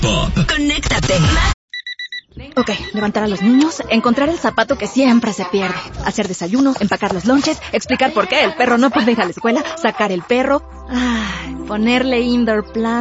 Pop. Conéctate. Ok, levantar a los niños, encontrar el zapato que siempre se pierde, hacer desayuno, empacar los lonches, explicar por qué el perro no puede ir a la escuela, sacar el perro, ponerle indoor plan.